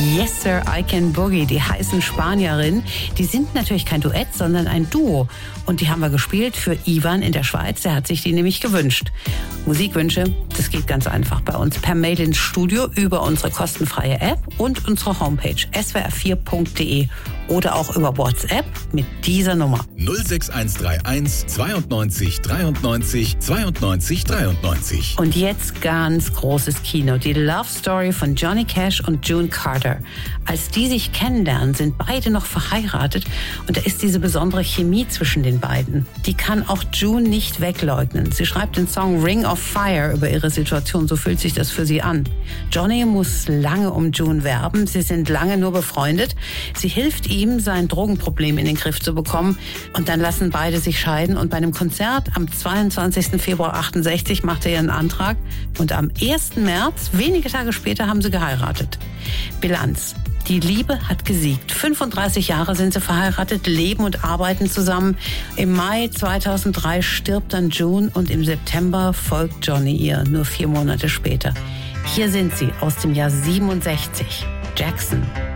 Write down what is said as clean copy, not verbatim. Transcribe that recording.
Yes Sir, I Can Boogie, die heißen Spanierinnen, die sind natürlich kein Duett, sondern ein Duo. Und die haben wir gespielt für Ivan in der Schweiz, der hat sich die nämlich gewünscht. Musikwünsche, das geht ganz einfach bei uns per Mail ins Studio über unsere kostenfreie App und unsere Homepage swr4.de oder auch über WhatsApp mit dieser Nummer. 06131 92 93 92 93. Und jetzt ganz großes Kino. Die Love Story von Johnny Cash und June Carter. Als die sich kennenlernen, sind beide noch verheiratet und da ist diese besondere Chemie zwischen den beiden. Die kann auch June nicht wegleugnen. Sie schreibt den Song Ring of Fire über ihre Situation, so fühlt sich das für sie an. Johnny muss lange um June werben, sie sind lange nur befreundet. Sie hilft ihm, sein Drogenproblem in den Griff zu bekommen und dann lassen beide sich scheiden und bei einem Konzert am 22. Februar 68 macht er ihren Antrag und am 1. März, wenige Tage später, haben sie geheiratet. Bilanz. Die Liebe hat gesiegt. 35 Jahre sind sie verheiratet, leben und arbeiten zusammen. Im Mai 2003 stirbt dann June und im September folgt Johnny ihr, nur 4 Monate später. Hier sind sie aus dem Jahr 67. Jackson.